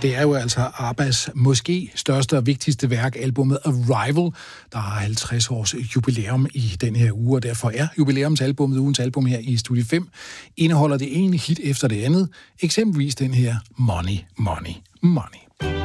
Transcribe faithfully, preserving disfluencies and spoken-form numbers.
Det er jo altså Abbas måske største og vigtigste værk, albumet Arrival, der har halvtreds års jubilæum i den her uge, og derfor er jubilæumsalbummet, ugens album her i Studie fem, indeholder det ene hit efter det andet, eksempelvis den her Money, Money, Money.